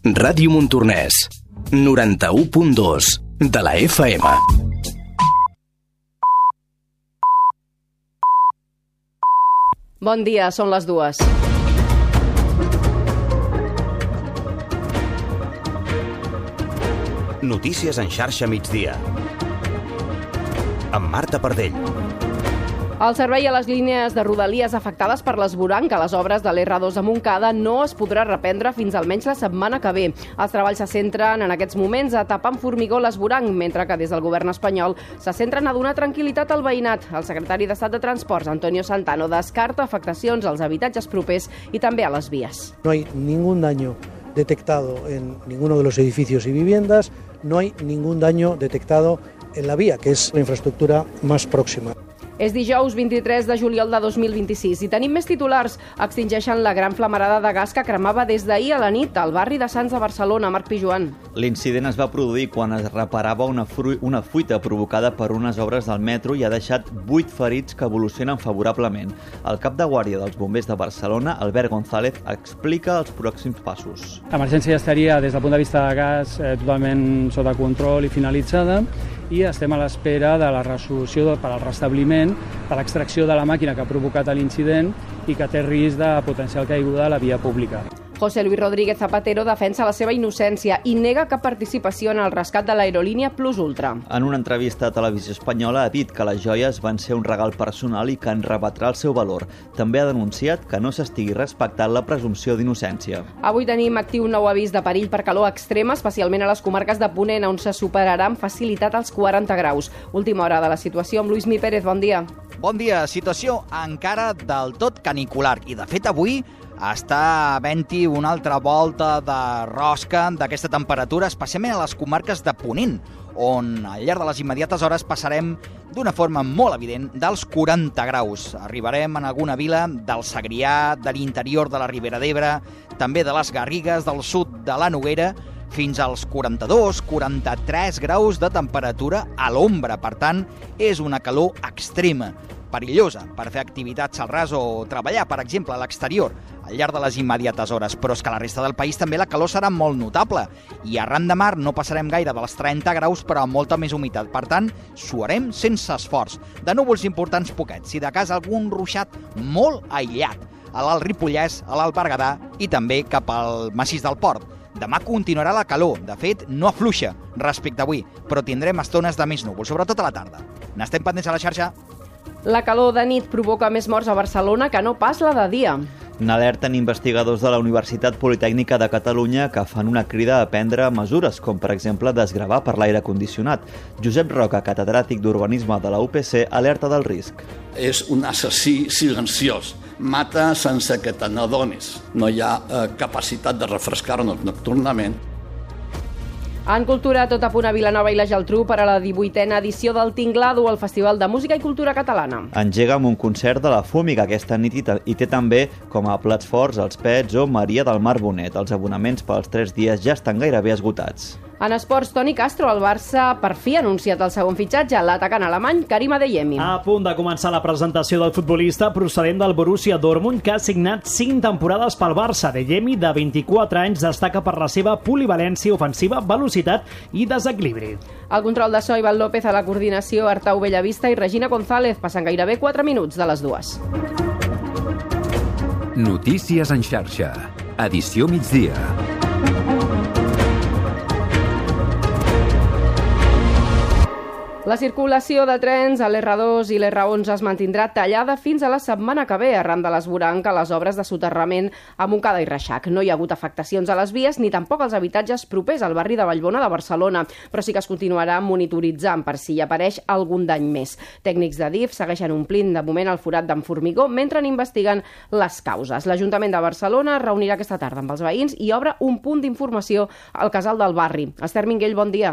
Ràdio Montornès, 91.2 de la FM. Bon dia, són les 2. Notícies en xarxa migdia. Amb Marta Pardell. El servei a les línies de Rodalies afectades per l'esvoranc a les obres de l'R2 a Montcada no es podrà reprendre fins almenys la setmana que ve. Els treballs se centren en aquests moments a tapar amb formigó l'esvoranc, mentre que des del govern espanyol se centren a donar tranquil·litat al veïnat. El secretari d'Estat de Transports, Antonio Santano, descarta afectacions als habitatges propers i també a les vies. No hay ningún daño detectado en ninguno de los edificios y viviendas, no hay ningún daño detectado en la vía, que es la infraestructura más próxima. És dijous 23 de juliol de 2026 i tenim més titulars. Extingeixen la gran flamarada de gas que cremava des d'ahir a la nit al barri de Sants de Barcelona. Marc Pijoan. L'incident es va produir quan es reparava una fuita provocada per unes obres del metro i ha deixat 8 ferits que evolucionen favorablement. El cap de guàrdia dels bombers de Barcelona, Albert González, explica els pròxims passos. L'emergència ja estaria, des del punt de vista de gas, totalment sota control i finalitzada, i estem a l'espera de la resolució per al restabliment, per l'extracció de la màquina que ha provocat l'incident i que té risc de potencial caiguda a la via pública. José Luis Rodríguez Zapatero defensa la seva innocència i nega cap participació en el rescat de l'aerolínia Plus Ultra. En una entrevista a Televisió Espanyola ha dit que les joies van ser un regal personal i que en rebatrà el seu valor. També ha denunciat que no s'estigui respectant la presumpció d'innocència. Avui tenim actiu un nou avís de perill per calor extrema, especialment a les comarques de Ponent, on se superarà amb facilitat els 40 graus. Última hora de la situació amb Lluís Mi Pérez. Bon dia. Bon dia. Situació encara del tot canicular. I, de fet, avui està havent-hi una altra volta de rosca d'aquesta temperatura, especialment a les comarques de Ponent, on al llarg de les immediates hores passarem d'una forma molt evident dels 40 graus. Arribarem en alguna vila del Segrià, de l'interior de la Ribera d'Ebre, també de les Garrigues, del sud de la Noguera, fins als 42-43 graus de temperatura a l'ombra. Per tant, és una calor extrema, perillosa per fer activitats al ras o treballar, per exemple, a l'exterior, al llarg de les immediates hores. Però és que a la resta del país també la calor serà molt notable. I arran de mar no passarem gaire dels 30 graus, però amb molta més humitat. Per tant, suarem sense esforç. De núvols importants poquets, i de cas algun ruixat molt aïllat, a l'Alt Ripollès, a l'Alt Berguedà i també cap al massís del Port. Demà continuarà la calor, de fet no afluixa respecte a avui, però tindrem estones de més núvols, sobretot a la tarda. N'estem pendents a la xarxa. La calor de nit provoca més morts a Barcelona que no pas la de dia. N'alerten investigadors de la Universitat Politècnica de Catalunya que fan una crida a prendre mesures, com per exemple desgravar per l'aire condicionat. Josep Roca, catedràtic d'Urbanisme de la UPC, alerta del risc. És un assassí silenciós. Mata sense que te n'adonis. No hi ha capacitat de refrescar-nos nocturnament. En cultura, tot a punt a Vilanova i la Geltrú per a la 18a edició del Tinglado, el Festival de Música i Cultura Catalana. Engega amb un concert de la Fúmiga aquesta nit i té també com a plats forts els Pets o Maria del Mar Bonet. Els abonaments pels 3 dies ja estan gairebé esgotats. En esports, Toni Castro, el Barça per fi ha anunciat el segon fitxatge, l'atacant alemany Karim Adeyemi. A punt de començar la presentació del futbolista procedent del Borussia Dortmund, que ha signat 5 temporades pel Barça. Adeyemi, de 24 anys, destaca per la seva polivalència ofensiva, velocitat i desequilibri. El control de so, Ivan López, a la coordinació, Artau Bellavista i Regina González. Passen gairebé 4 minuts de les 2. Notícies en xarxa. Edició migdia. La circulació de trens a l'R2 i l'R11 es mantindrà tallada fins a la setmana que ve, arran de l'esvoranc a les obres de soterrament a Montcada i Reixac. No hi ha hagut afectacions a les vies ni tampoc als habitatges propers al barri de Vallbona de Barcelona, però sí que es continuarà monitoritzant per si hi apareix algun dany més. Tècnics de DIF segueixen omplint de moment el forat d'en formigó mentre n'investiguen les causes. L'Ajuntament de Barcelona es reunirà aquesta tarda amb els veïns i obre un punt d'informació al casal del barri. Esther Minguell, bon dia.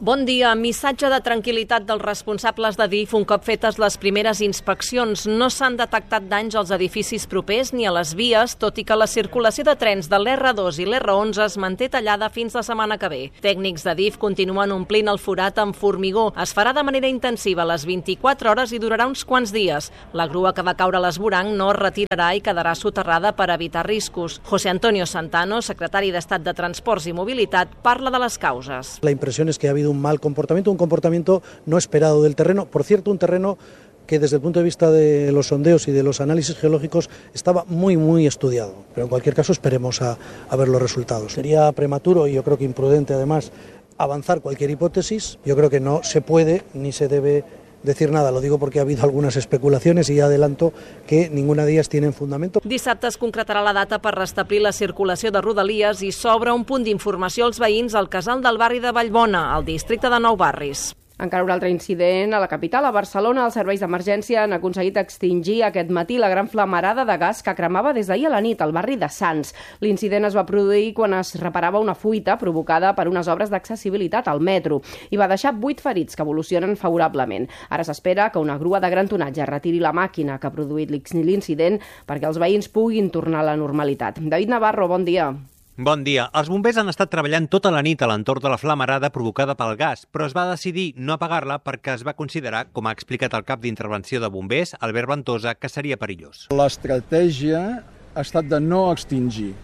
Bon dia. Missatge de tranquil·litat dels responsables de DIF un cop fetes les primeres inspeccions. No s'han detectat danys als edificis propers ni a les vies, tot i que la circulació de trens de l'R2 i l'R11 es manté tallada fins la setmana que ve. Tècnics de DIF continuen omplint el forat amb formigó. Es farà de manera intensiva a les 24 hores i durarà uns quants dies. La grua que va caure a l'esvoranc no es retirarà i quedarà soterrada per evitar riscos. José Antonio Santano, secretari d'Estat de Transports i Mobilitat, parla de les causes. La impresión es que ha habido un mal comportamiento, un comportamiento no esperado del terreno. Por cierto, un terreno que desde el punto de vista de los sondeos y de los análisis geológicos estaba muy estudiado. Pero en cualquier caso esperemos a ver los resultados. Sería prematuro y yo creo que imprudente además avanzar cualquier hipótesis. Yo creo que no se puede ni se debe decir nada, lo digo porque ha habido algunas especulaciones y ya adelanto que ninguna de ellas tienen fundamento. Dissabte es concretarà la data per restablir la circulació de Rodalies i s'obre un punt d'informació als veïns al casal del barri de Vallbona, al districte de Nou Barris. Encara un altre incident a la capital. A Barcelona, els serveis d'emergència han aconseguit extingir aquest matí la gran flamarada de gas que cremava des d'ahir a la nit al barri de Sants. L'incident es va produir quan es reparava una fuita provocada per unes obres d'accessibilitat al metro i va deixar 8 ferits que evolucionen favorablement. Ara s'espera que una grua de gran tonatge retiri la màquina que ha produït l'incident perquè els veïns puguin tornar a la normalitat. David Navarro, bon dia. Bon dia. Els bombers han estat treballant tota la nit a l'entorn de la flamarada provocada pel gas, però es va decidir no apagar-la perquè es va considerar, com ha explicat el cap d'intervenció de bombers, Albert Ventosa, que seria perillós. L'estratègia ha estat de no extingir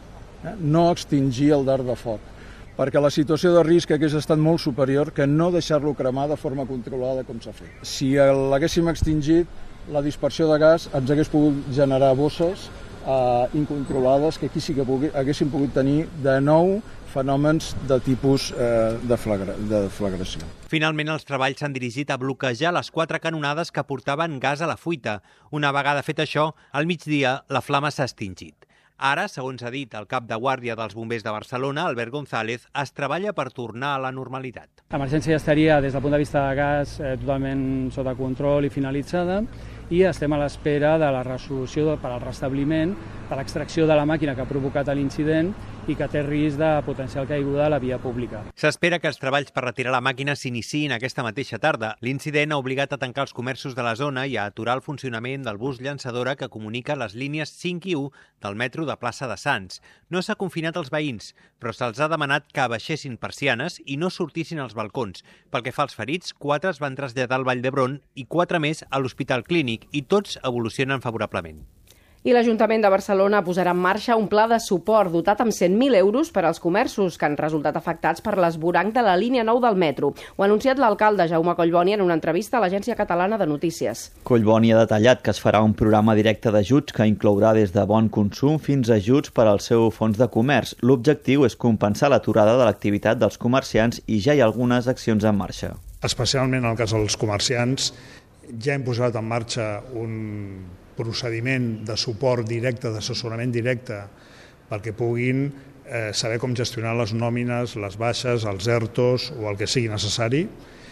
el dard de foc, perquè la situació de risc hagués estat molt superior que no deixar-lo cremar de forma controlada com s'ha fet. Si l'haguéssim extingit, la dispersió de gas ens hagués pogut generar bosses incontrolades que aquí sí que haguéssim pogut tenir de nou fenòmens de tipus de flagració. Finalment, els treballs s'han dirigit a bloquejar les 4 canonades que portaven gas a la fuita. Una vegada fet això, al migdia la flama s'ha extingit. Ara, segons ha dit el cap de guàrdia dels bombers de Barcelona, Albert González, es treballa per tornar a la normalitat. L'emergència ja estaria, des del punt de vista de gas, totalment sota control i finalitzada, i estem a l'espera de la resolució per al restabliment de l'extracció de la màquina que ha provocat l'incident i que té risc de potencial caiguda a la via pública. S'espera que els treballs per retirar la màquina s'iniciïn aquesta mateixa tarda. L'incident ha obligat a tancar els comerços de la zona i a aturar el funcionament del bus llançadora que comunica les línies 5 i 1 del metro de Plaça de Sants. No s'ha confinat els veïns, però se'ls ha demanat que abaixessin persianes i no sortissin als balcons. Pel que fa als ferits, 4 es van traslladar al Vall d'Hebron i 4 més a l'Hospital Clínic i tots evolucionen favorablement. I l'Ajuntament de Barcelona posarà en marxa un pla de suport dotat amb 100.000 euros per als comerços que han resultat afectats per l'esvoranc de la línia 9 del metro. Ho ha anunciat l'alcalde Jaume Collboni en una entrevista a l'Agència Catalana de Notícies. Collboni ha detallat que es farà un programa directe d'ajuts que inclourà des de bon consum fins a ajuts per al seu fons de comerç. L'objectiu és compensar l'aturada de l'activitat dels comerciants i ja hi ha algunes accions en marxa. Especialment en el cas dels comerciants, ja hem posat en marxa un procediment de suport directe, d'assessorament directe, perquè puguin saber com gestionar les nòmines, les baixes, els ERTOs o el que sigui necessari,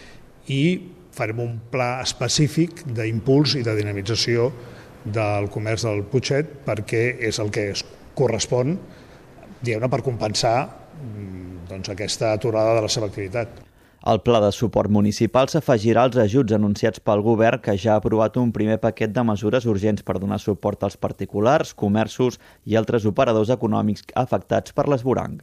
i farem un pla específic d'impuls i de dinamització del comerç del Putxet perquè és el que es correspon, diguem-ne, per compensar aquesta aturada de la seva activitat. Al pla de suport municipal s'afegirà als ajuts anunciats pel govern, que ja ha aprovat un primer paquet de mesures urgents per donar suport als particulars, comerços i altres operadors econòmics afectats per l'esvoranc.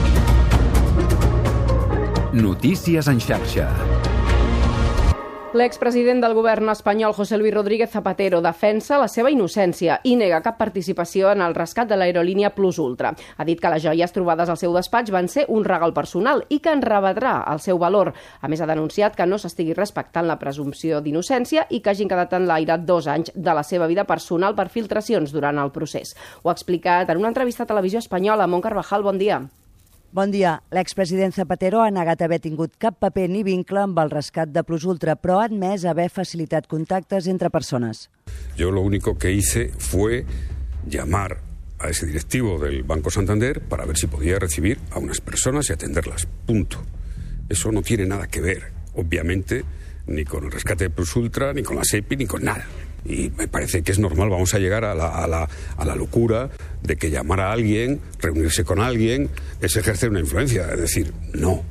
Notícies en xarxa. L'expresident del govern espanyol, José Luis Rodríguez Zapatero, defensa la seva innocència i nega cap participació en el rescat de l'aerolínia Plus Ultra. Ha dit que les joies trobades al seu despatx van ser un regal personal i que en rebatrà el seu valor. A més, ha denunciat que no s'estigui respectant la presumpció d'innocència i que hagin quedat enlairat 2 anys de la seva vida personal per filtracions durant el procés. Ho ha explicat en una entrevista a Televisió Espanyola. Mont Carvajal, bon dia. Bon dia. L'expresident Zapatero ha negat haver tingut cap paper ni vincle amb el rescat de Plus Ultra, però ha admès haver facilitat contactes entre persones. Yo lo único que hice fue llamar a ese directivo del Banco Santander para ver si podía recibir a unas personas y atenderlas. Punto. Eso no tiene nada que ver, obviamente, ni con el rescate de Plus Ultra, ni con la SEPI, ni con nada. Y me parece que es normal, vamos a llegar a la locura de que llamar a alguien, reunirse con alguien, es ejercer una influencia, es decir, no.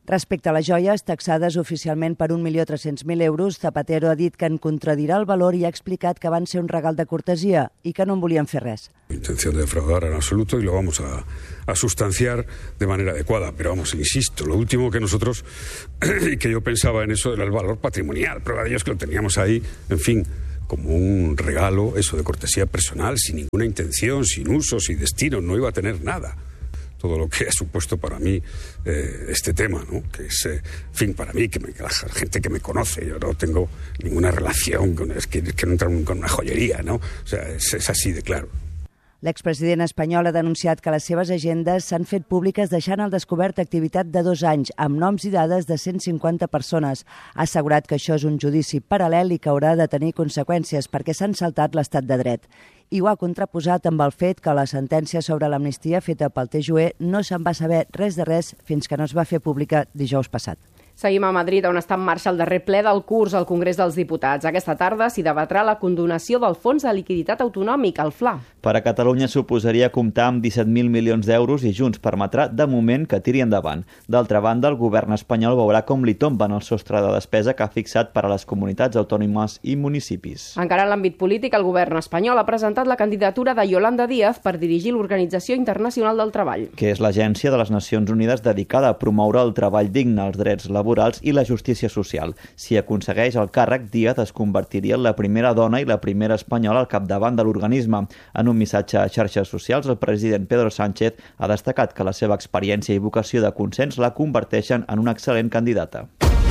Respecte a les joies, taxades oficialment per 1.300.000 euros, Zapatero ha dit que en contradirà el valor i ha explicat que van ser un regal de cortesia i que no en volien fer res. Intención de defraudar en absoluto y lo vamos a sustanciar de manera adecuada. Pero vamos, insisto, lo último que nosotros, que yo pensaba en eso era el valor patrimonial. Prueba de ello es que lo teníamos ahí, en fin, como un regalo, eso de cortesía personal, sin ninguna intención, sin uso, sin destino, no iba a tener nada. Todo lo que ha supuesto para mí este tema, ¿no? Que es, en fin, para mí, la gente que me conoce, yo no tengo ninguna relación, es que no entra con una joyería, ¿no? O sea, es así de claro. L'expresident espanyol ha denunciat que les seves agendes s'han fet públiques deixant al descobert activitat de 2 anys, amb noms i dades de 150 persones. Ha assegurat que això és un judici paral·lel i que haurà de tenir conseqüències perquè s'han saltat l'estat de dret. I ho ha contraposat amb el fet que la sentència sobre l'amnistia feta pel TJUE no se'n va saber res de res fins que no es va fer pública dijous passat. Seguim a Madrid, on està en marxa el darrer ple del curs al Congrés dels Diputats. Aquesta tarda s'hi debatrà la condonació del Fons de Liquiditat Autonòmic, el FLA. Per a Catalunya suposaria comptar amb 17.000 milions d'euros i Junts permetrà, de moment, que tiri endavant. D'altra banda, el govern espanyol veurà com li tomben el sostre de despesa que ha fixat per a les comunitats autònomes i municipis. Encara en l'àmbit polític, el govern espanyol ha presentat la candidatura de Yolanda Díaz per dirigir l'Organització Internacional del Treball, que és l'agència de les Nacions Unides dedicada a promoure el treball digne, els drets laborals i la justícia social. Si aconsegueix el càrrec, Díaz es convertiria en la primera dona i la primera espanyola al capdavant de l'organisme. En un missatge a xarxes socials, el president Pedro Sánchez ha destacat que la seva experiència i vocació de consens la converteixen en una excel·lent candidata.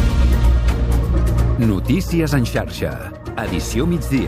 Notícies en xarxa. Edició migdia.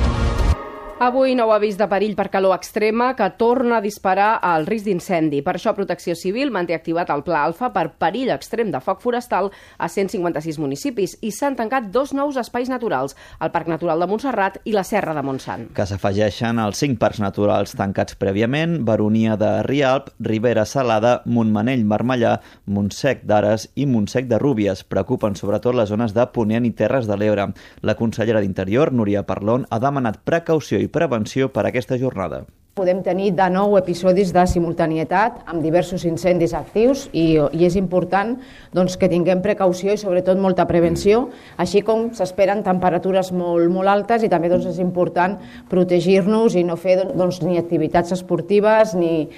Avui nou avís de perill per calor extrema que torna a disparar el risc d'incendi. Per això Protecció Civil manté activat el Pla Alfa per perill extrem de foc forestal a 156 municipis i s'han tancat 2 nous espais naturals, el Parc Natural de Montserrat i la Serra de Montsant. Que s'afegeixen als 5 parcs naturals tancats prèviament: Baronia de Rialp, Ribera Salada, Montmanell Marmellà, Montsec d'Ares i Montsec de Rúbies. Preocupen sobretot les zones de Ponent i Terres de l'Ebre. La consellera d'Interior, Núria Parlon, ha demanat precaució i prevenció per a aquesta jornada. Podem tenir de nou episodis de simultanietat amb diversos incendis actius i és important que tinguem precaució i sobretot molta prevenció, així com s'esperen temperatures molt altes i també és important protegir-nos i no fer ni activitats esportives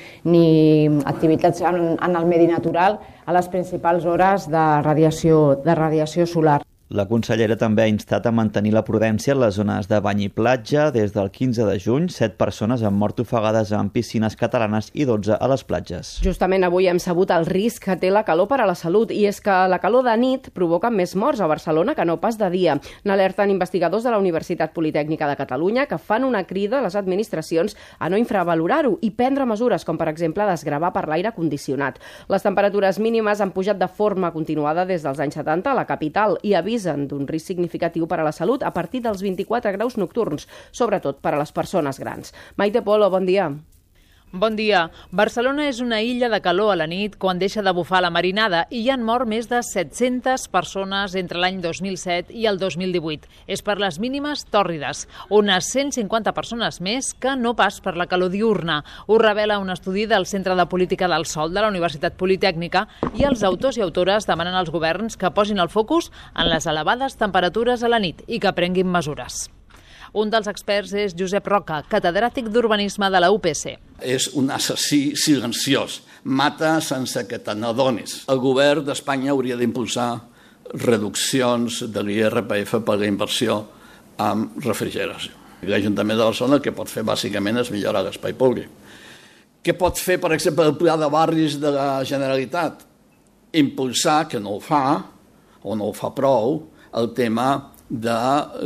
ni activitats en el medi natural a les principals hores de radiació solar. La consellera també ha instat a mantenir la prudència en les zones de bany i platja. Des del 15 de juny, 7 persones han mort ofegades en piscines catalanes i 12 a les platges. Justament avui hem sabut el risc que té la calor per a la salut, i és que la calor de nit provoca més morts a Barcelona que no pas de dia. N'alerten investigadors de la Universitat Politècnica de Catalunya que fan una crida a les administracions a no infravalorar-ho i prendre mesures com, per exemple, desgravar per l'aire condicionat. Les temperatures mínimes han pujat de forma continuada des dels anys 70 a la capital i avisen d'un risc significatiu per a la salut a partir dels 24 graus nocturns, sobretot per a les persones grans. Maite Polo, bon dia. Bon dia. Barcelona és una illa de calor a la nit quan deixa de bufar la marinada i hi han mort més de 700 persones entre l'any 2007 i el 2018. És per les mínimes tòrrides, unes 150 persones més que no pas per la calor diurna. Ho revela un estudi del Centre de Política del Sol de la Universitat Politècnica i els autors i autores demanen als governs que posin el focus en les elevades temperatures a la nit i que prenguin mesures. Un dels experts és Josep Roca, catedràtic d'Urbanisme de la UPC. És un assassí silenciós. Mata sense que te n'adonis. El govern d'Espanya hauria d'impulsar reduccions de l'IRPF per la inversió en refrigeració. L'Ajuntament de Barcelona el que pot fer bàsicament és millorar l'espai públic. Què pot fer, per exemple, el Pla de Barris de la Generalitat? Impulsar, que no ho fa, o no ho fa prou, el tema de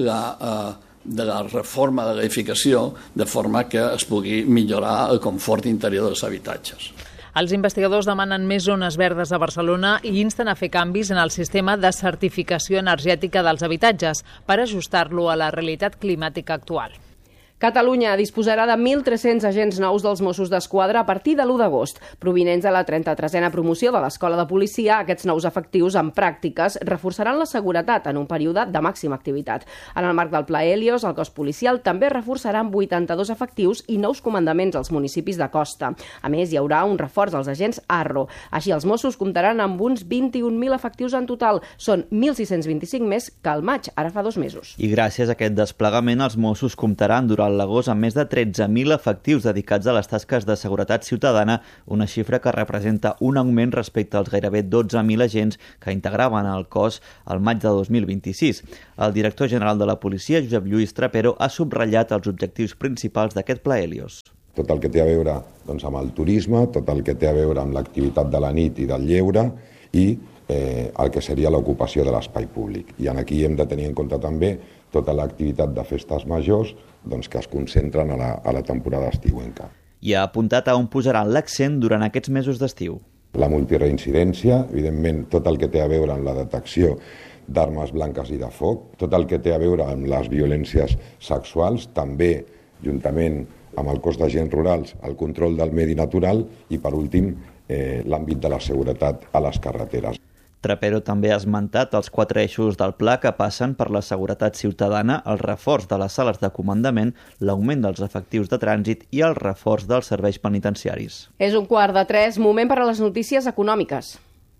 la reforma de l'edificació de forma que es pugui millorar el confort interior dels habitatges. Els investigadors demanen més zones verdes a Barcelona i insten a fer canvis en el sistema de certificació energètica dels habitatges per ajustar-lo a la realitat climàtica actual. Catalunya disposarà de 1.300 agents nous dels Mossos d'Esquadra a partir de l'1 d'agost. Provinents de la 33a promoció de l'Escola de Policia, aquests nous efectius en pràctiques reforçaran la seguretat en un període de màxima activitat. En el marc del Pla Helios, el cos policial també reforçarà amb 82 efectius i nous comandaments als municipis de costa. A més, hi haurà un reforç als agents ARRO. Així, els Mossos comptaran amb uns 21.000 efectius en total. Són 1.625 més que al maig, ara fa 2 mesos. I gràcies a aquest desplegament, els Mossos comptaran durant l'agost amb més de 13.000 efectius dedicats a les tasques de seguretat ciutadana, una xifra que representa un augment respecte als gairebé 12.000 agents que integraven el cos al maig de 2026. El director general de la policia, Josep Lluís Trapero, ha subratllat els objectius principals d'aquest Pla Helios. Tot el que té a veure amb el turisme, tot el que té a veure amb l'activitat de la nit i del lleure i el que seria l'ocupació de l'espai públic. I aquí hem de tenir en compte també tota l'activitat de festes majors que es concentren a la temporada estiuenca. I ha apuntat a on posaran l'accent durant aquests mesos d'estiu. La multireincidència, evidentment, tot el que té a veure amb la detecció d'armes blanques i de foc, tot el que té a veure amb les violències sexuals, també, juntament amb el cos d'agents rurals, el control del medi natural i, per últim, l'àmbit de la seguretat a les carreteres. Trapero també ha esmentat els 4 eixos del pla que passen per la seguretat ciutadana, el reforç de les sales de comandament, l'augment dels efectius de trànsit i el reforç dels serveis penitenciaris. És 2:45, moment per a les notícies econòmiques.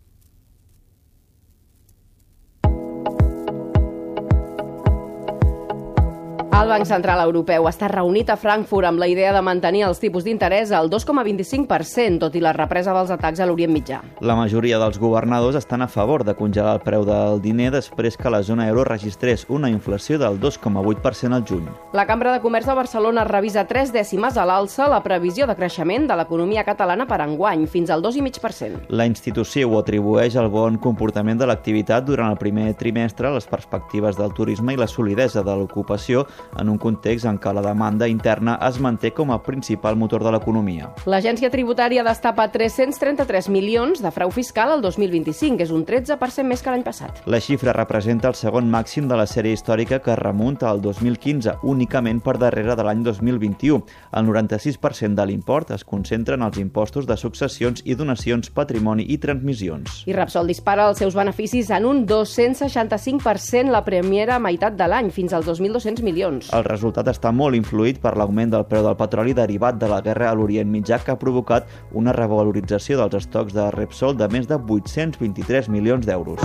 El Banc Central Europeu està reunit a Frankfurt amb la idea de mantenir els tipus d'interès al 2,25%, tot i la represa dels atacs a l'Orient Mitjà. La majoria dels governadors estan a favor de congelar el preu del diner després que la zona euro registrés una inflació del 2,8% al juny. La Cambra de Comerç de Barcelona revisa 3 dècimes a l'alça la previsió de creixement de l'economia catalana per enguany, fins al 2,5%. La institució ho atribueix al bon comportament de l'activitat durant el primer trimestre, les perspectives del turisme i la solidesa de l'ocupació en un context en què la demanda interna es manté com a principal motor de l'economia. L'Agència Tributària destapa 333 milions de frau fiscal al 2025, és un 13% més que l'any passat. La xifra representa el segon màxim de la sèrie històrica que remunta al 2015, únicament per darrere de l'any 2021. El 96% de l'import es concentra en els impostos de successions i donacions, patrimoni i transmissions. I Repsol dispara els seus beneficis en un 265% la primera meitat de l'any, fins als 2.200 milions. El resultat està molt influït per l'augment del preu del petroli derivat de la guerra a l'Orient Mitjà, que ha provocat una revalorització dels estocs de Repsol de més de 823 milions d'euros.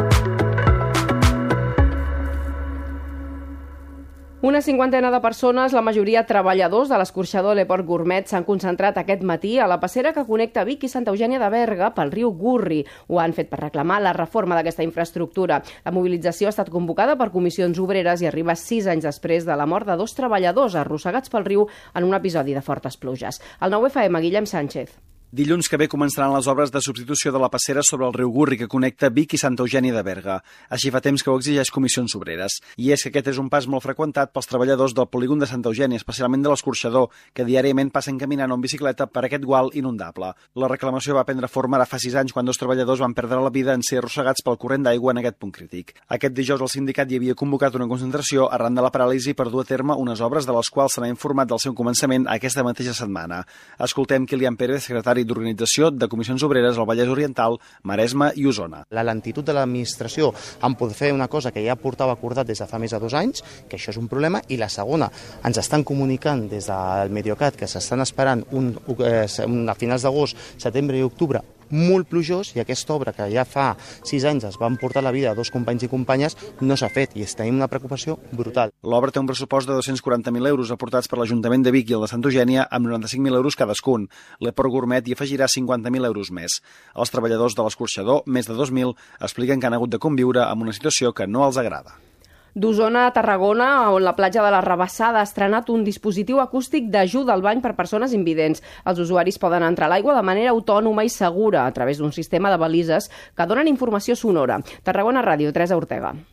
Una cinquantena de persones, la majoria treballadors de l'escorxador Le Port Gourmet, s'han concentrat aquest matí a la passera que connecta Vic i Santa Eugènia de Berga pel riu Gurri. Ho han fet per reclamar la reforma d'aquesta infraestructura. La mobilització ha estat convocada per comissions obreres i arriba 6 anys després de la mort de 2 treballadors arrossegats pel riu en un episodi de fortes pluges. El 9FM, Guillem Sánchez. Dilluns que ve començaran les obres de substitució de la passera sobre el riu Gurri que connecta Vic i Santa Eugènia de Berga. Així fa temps que ho exigeix Comissions Obreres. I és que aquest és un pas molt freqüentat pels treballadors del polígon de Santa Eugènia, especialment de l'escorxador, que diàriament passen caminant o en bicicleta per aquest gual inundable. La reclamació va prendre forma ara fa 6 anys quan 2 treballadors van perdre la vida en ser arrossegats pel corrent d'aigua en aquest punt crític. Aquest dijous el sindicat hi havia convocat una concentració arran de la paràlisi per dur a terme unes obres de les quals se n'ha informat del seu començament aquesta mateixa setmana. Escoltem Kilian Pérez, secretari d'Organització de Comissions Obreres al Vallès Oriental, Maresme i Osona. La lentitud de l'administració en poder fer una cosa que ja portava acordat des de fa més de 2 anys, que això és un problema, i la segona, ens estan comunicant des del Mediocat que s'estan esperant a finals d'agost, setembre i octubre molt plujós, i aquesta obra que ja fa 6 anys es van portar la vida a 2 companys i companyes no s'ha fet i tenim una preocupació brutal. L'obra té un pressupost de 240.000 euros aportats per l'Ajuntament de Vic i el de Santa Eugènia amb 95.000 euros cadascun. Le Port Gourmet hi afegirà 50.000 euros més. Els treballadors de l'escorxador, més de 2.000, expliquen que han hagut de conviure amb una situació que no els agrada. D'Osona a Tarragona, on la platja de la Rabassada ha estrenat un dispositiu acústic d'ajuda al bany per persones invidents. Els usuaris poden entrar a l'aigua de manera autònoma i segura a través d'un sistema de balises que donen informació sonora. Tarragona Ràdio, Teresa Ortega.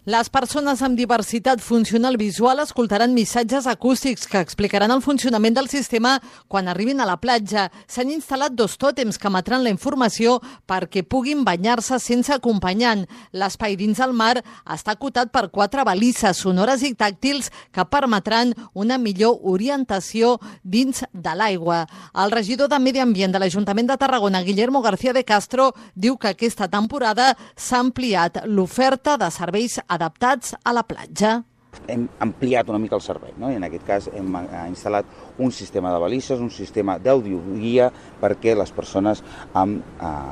Les persones amb diversitat funcional visual escoltaran missatges acústics que explicaran el funcionament del sistema quan arribin a la platja. S'han instal·lat 2 tòtems que emetran la informació perquè puguin banyar-se sense acompanyant. L'espai dins el mar està acotat per 4 balisses sonores i tàctils que permetran una millor orientació dins de l'aigua. El regidor de Medi Ambient de l'Ajuntament de Tarragona, Guillermo García de Castro, diu que aquesta temporada s'ha ampliat l'oferta de serveis adaptats a la platja. Hem ampliat una mica el servei, no? I en aquest cas hem instal·lat un sistema de balisses, un sistema d'audioguia perquè les persones amb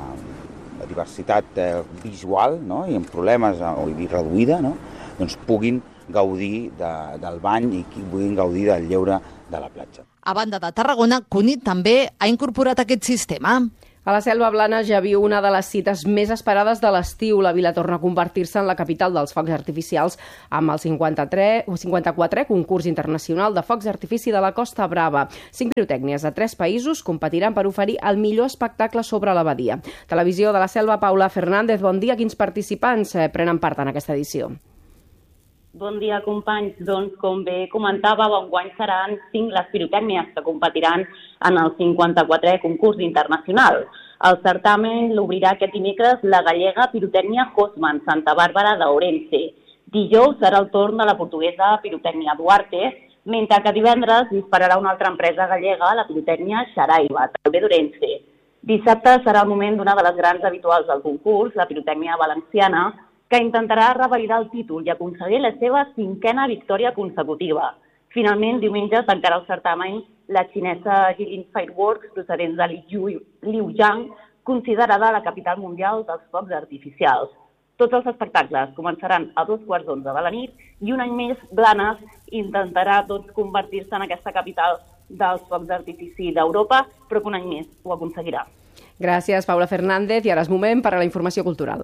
diversitat visual, no? I amb problemes reduïda, no? Doncs puguin gaudir del bany i puguin gaudir del lleure de la platja. A banda de Tarragona, Cunit també ha incorporat aquest sistema. A la Selva Blana ja viu una de les cites més esperades de l'estiu. La vila torna a convertir-se en la capital dels focs artificials amb el 54è concurs internacional de focs d'artifici de la Costa Brava. 5 pirotècnies de 3 països competiran per oferir el millor espectacle sobre la badia. Televisió de la Selva, Paula Fernández, bon dia. Quins participants prenen part en aquesta edició? Bon dia, companys. Doncs, com bé comentàveu, enguany seran 5 les pirotècnies que competiran en el 54è concurs internacional. El certamen l'obrirà aquest dimecres la gallega pirotècnia Hosman, Santa Bàrbara d'Ourense. Dijous serà el torn de la portuguesa pirotècnia Duarte, mentre que divendres dispararà una altra empresa gallega, la pirotècnia Xaraiva, també d'Ourense. Dissabte serà el moment d'una de les grans habituals del concurs, la pirotècnia valenciana, que intentarà revalidar el títol i aconseguir la seva 5a victòria consecutiva. Finalment, diumenge tancarà el certamen la xinesa Jilin Fireworks, procedents de Liujiang, considerada la capital mundial dels focs artificials. Tots els espectacles començaran a 11:15 de la nit i un any més Blanes intentarà convertir-se en aquesta capital dels focs d'artifici d'Europa, però que un any més ho aconseguirà. Gràcies, Paula Fernández. I ara és moment per a la informació cultural.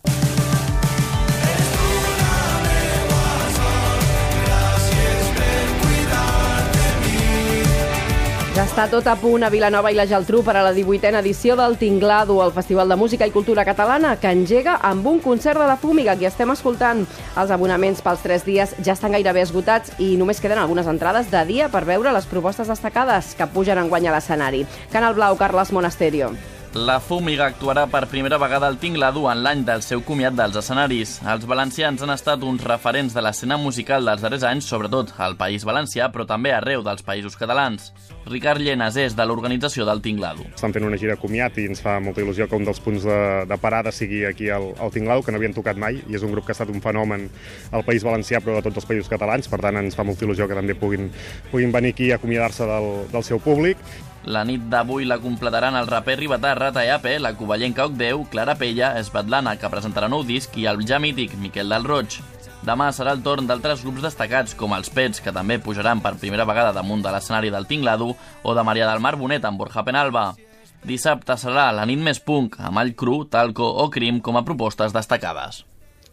Ja està tot a punt a Vilanova i la Geltrú per a la 18a edició del Tinglado, el Festival de Música i Cultura Catalana, que engega amb un concert de la Fúmiga, que estem escoltant. Els abonaments pels 3 dies ja estan gairebé esgotats i només queden algunes entrades de dia per veure les propostes destacades que pugen enguany a l'escenari. Canal Blau, Carles Monasterio. La Fúmiga actuarà per primera vegada al Tinglado en l'any del seu comiat dels escenaris. Els valencians han estat uns referents de l'escena musical dels darrers anys, sobretot al País Valencià, però també arreu dels països catalans. Ricard Llenas és de l'organització del Tinglado. Estan fent una gira comiat i ens fa molta il·lusió que un dels punts de parada sigui aquí al Tinglado, que no havien tocat mai, i és un grup que ha estat un fenomen al País Valencià, però a tots els països catalans, per tant ens fa molta il·lusió que també puguin venir aquí a acomiadar-se del seu públic. La nit d'avui la completaran el raper ribetà Rata Eape, la covellenca Ocdeu, Clara Pella, Svetlana, que presentarà nou disc, i el ja mític Miquel del Roig. Demà serà el torn d'altres grups destacats, com els Pets, que també pujaran per primera vegada damunt de l'escenari del Tinglado, o de Maria del Mar Bonet amb Borja Penalba. Dissabte serà la nit més punk, amb All Cru, Talco o Crim com a propostes destacades.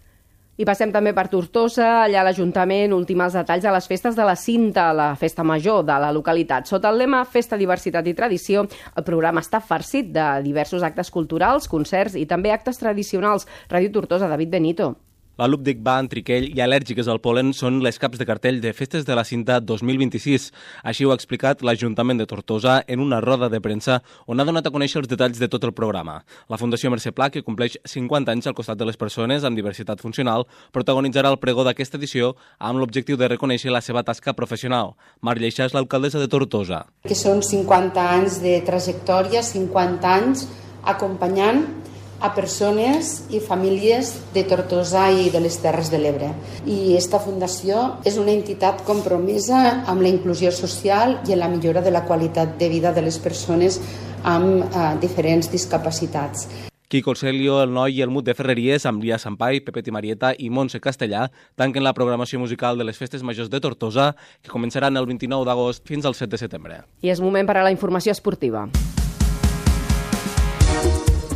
I passem també per Tortosa. Allà l'Ajuntament ultima els detalls de les festes de la Cinta, la festa major de la localitat. Sota el lema Festa, Diversitat i Tradició, el programa està farcit de diversos actes culturals, concerts i també actes tradicionals. Ràdio Tortosa, David Benito. La Lúpdic Band, Triquell i Al·lèrgiques al Polen són les caps de cartell de Festes de la Cinta 2026. Així ho ha explicat l'Ajuntament de Tortosa en una roda de premsa on ha donat a conèixer els detalls de tot el programa. La Fundació Mercè Pla, que compleix 50 anys al costat de les persones amb diversitat funcional, protagonitzarà el pregó d'aquesta edició amb l'objectiu de reconèixer la seva tasca professional. Mar Lleixa és l'alcaldessa de Tortosa. Que són 50 anys de trajectòria, 50 anys acompanyant a persones i famílies de Tortosa i de les Terres de l'Ebre. I esta fundació és una entitat compromesa amb la inclusió social i en la millora de la qualitat de vida de les persones amb diferents discapacitats. Quico Celio, El Noi i el Mut de Ferreries, amb Lia Sampai, Pepet i Marieta i Montse Castellà, tanquen la programació musical de les Festes Majors de Tortosa, que començaran el 29 d'agost fins al 7 de setembre. I és moment per a la informació esportiva.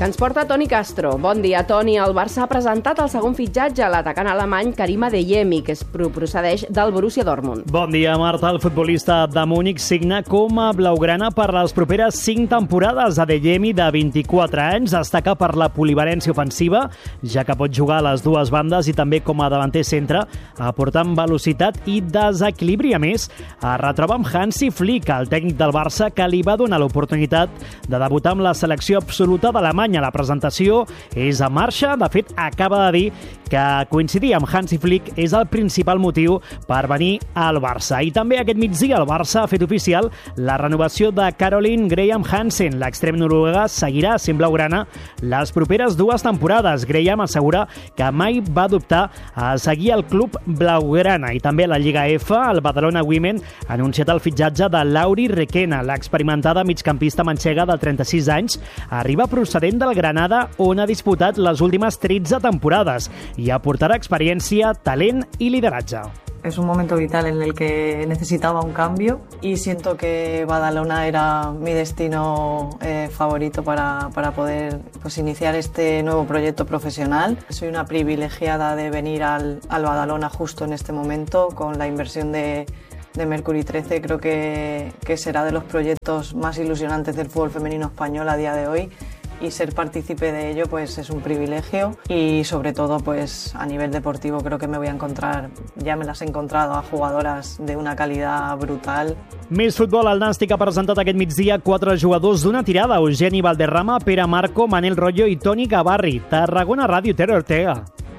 que ens porta Toni Castro. Bon dia, Toni. El Barça ha presentat el segon fitxatge, l'atacant alemany Karim Adeyemi, que procedeix del Borussia Dortmund. Bon dia, Marta. El futbolista de Múnich signa com a blaugrana per les properes 5 temporades. Adeyemi, de 24 anys, destaca per la polivalència ofensiva, ja que pot jugar a les dues bandes i també com a davanter centre, aportant velocitat i desequilibri. A més, es retroba amb Hansi Flick, el tècnic del Barça, que li va donar l'oportunitat de debutar amb la selecció absoluta d'Alemanya. La presentació és en marxa. De fet, acaba de dir que coincidir amb Hansi Flick és el principal motiu per venir al Barça. I també aquest migdia el Barça ha fet oficial la renovació de Caroline Graham Hansen. L'extrem noruega seguirà sent blaugrana les properes 2 temporades. Graham assegura que mai va dubtar a seguir el club blaugrana. I també la Lliga F, el Badalona Women ha anunciat el fitxatge de Lauri Requena. L'experimentada migcampista manxega de 36 anys arriba procedent del Granada, on ha disputat les últimes 13 temporades i aportarà experiència, talent i lideratge. Es un momento vital en el que necesitaba un cambio y siento que Badalona era mi destino favorito para poder iniciar este nuevo proyecto profesional. Soy una privilegiada de venir al Badalona justo en este momento con la inversión de Mercury 13. Creo que será de los proyectos más ilusionantes del fútbol femenino español a día de hoy. Y ser partícipe de ello pues es un privilegio y sobre todo pues a nivel deportivo creo que me voy a encontrar, ya me las he encontrado, a jugadoras de una calidad brutal. Més futbol. El Nàstic ha presentat aquest migdia 4 jugadors d'una tirada: Eugeni Valderrama, Pere Marco, Manel Royo i Toni Gavarri. Tarragona Ràdio, Tere Ortega.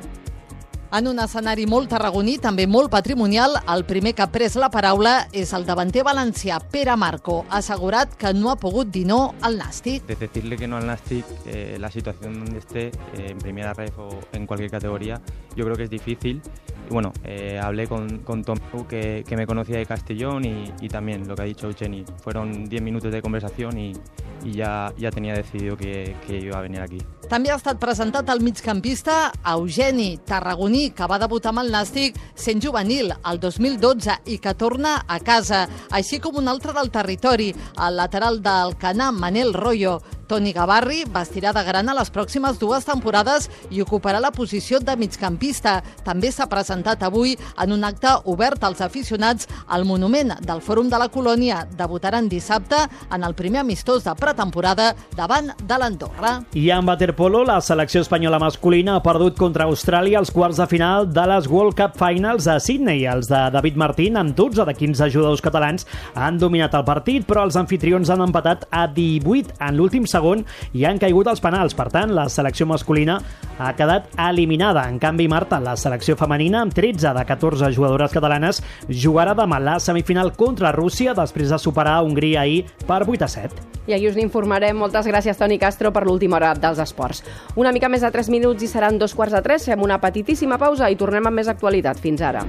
En un escenari molt tarragoní, també molt patrimonial, el primer que ha pres la paraula és el davanter valencià Pere Marco. Ha assegurat que no ha pogut dir no al Nàstic. De decirle que no al Nàstic, la situación donde esté, en primera ref o en cualquier categoría, yo creo que es difícil. Y bueno, hablé con Tom, que me conocía de Castellón, y también lo que ha dicho Eugeni. Fueron 10 minutos de conversación y ya tenía decidido que iba a venir aquí. També ha estat presentat el migcampista Eugeni, tarragoní, que va debutar amb el Nàstic sent juvenil el 2012 i que torna a casa, així com un altre del territori, el lateral del Canà, Manel Royo. Toni Gavarri vestirà de grana les pròximes 2 temporades i ocuparà la posició de migcampista. També s'ha presentat avui en un acte obert als aficionats al monument del Fòrum de la Colònia. Debutaran dissabte en el primer amistós de pretemporada davant de l'Andorra. I en waterpolo, la selecció espanyola masculina ha perdut contra Austràlia als quarts de final de les World Cup Finals a Sydney. Els de David Martín, amb 12 de 15 jugadors catalans, han dominat el partit, però els anfitrions han empatat a 18 en l'últim segon i han caigut els penals. Per tant, la selecció masculina ha quedat eliminada. En canvi, Marta, la selecció femenina, amb 13 de 14 jugadores catalanes, jugarà demà la semifinal contra Rússia després de superar Hongria ahir per 8-7. I ahir us n'informarem. Moltes gràcies, Toni Castro, per l'última hora dels esports. Una mica més de 3 minuts i seran 2:45. Fem una petitíssima pausa i tornem amb més actualitat. Fins ara.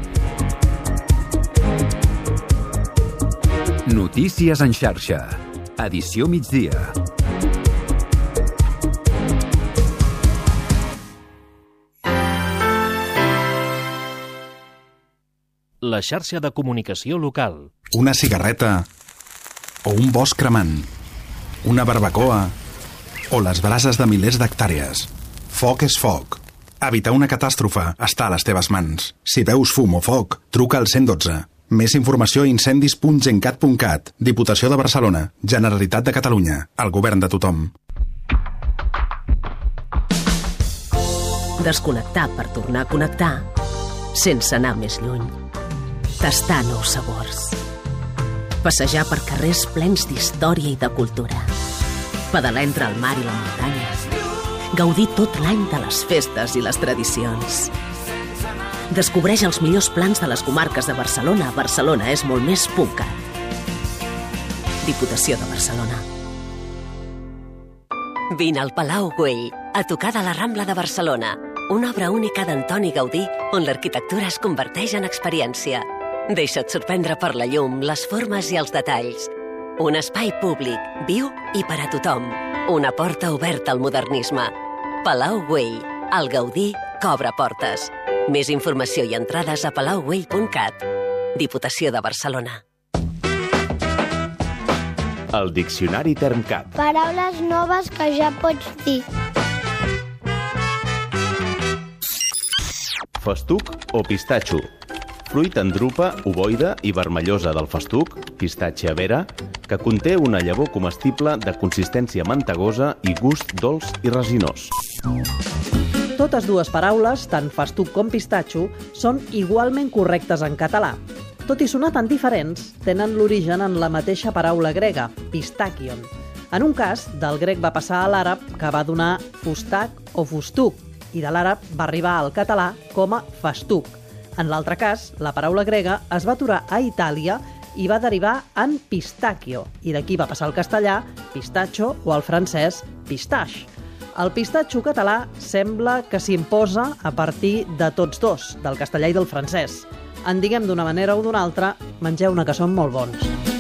Notícies en xarxa. Edició migdia. La xarxa de comunicació local. Una cigarreta o un bosc cremant, una barbacoa o les brases de milers d'hectàrees. Foc és foc. Evitar una catàstrofe està a les teves mans. Si veus fum o foc, truca al 112. Més informació a incendis.gencat.cat. Diputació de Barcelona, Generalitat de Catalunya, el govern de tothom. Desconnectar per tornar a connectar, sense anar més lluny. Tastar nous sabors. Passejar per carrers plens d'història i de cultura. Pedalar entre el mar i la muntanya. Gaudir tot l'any de les festes i les tradicions. Descobreix els millors plans de les comarques de Barcelona. Barcelona és molt més .cat. Diputació de Barcelona. Vine al Palau Güell, a tocar de la Rambla de Barcelona. Una obra única d'Antoni Gaudí, on l'arquitectura es converteix en experiència. Deixa't sorprendre per la llum, les formes i els detalls. Un espai públic, viu i per a tothom. Una porta oberta al modernisme. Palau Güell, el Gaudí que obre portes. Més informació i entrades a palaugüell.cat. Diputació de Barcelona. El Diccionari Termcat. Paraules noves que ja pots dir. festuc o pistatxo. Fruit en drupa ovoide i vermellosa del festuc, pistatge vera, que conté una llavor comestible de consistència mantegosa i gust dolç i resinós. Totes dues paraules, tant festuc com pistatxo, són igualment correctes en català. Tot i sonar tan diferents, tenen l'origen en la mateixa paraula grega, pistachion. En un cas, del grec va passar a l'àrab, que va donar fustac o fustuc, i de l'àrab va arribar al català com a festuc. En l'altre cas, la paraula grega es va aturar a Itàlia i va derivar en pistacchio, i d'aquí va passar al castellà pistatxo o al francès pistache. El pistatxo català sembla que s'imposa a partir de tots dos, del castellà i del francès. En diguem d'una manera o d'una altra, mengeu-ne que són molt bons.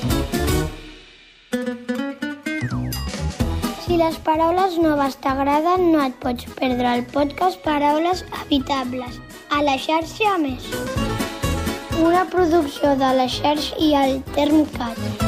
Si les paraules noves t'agraden, no et pots perdre el podcast Paraules Evitables a la xarxa Més. Una producció de la xarxa i el Termcat.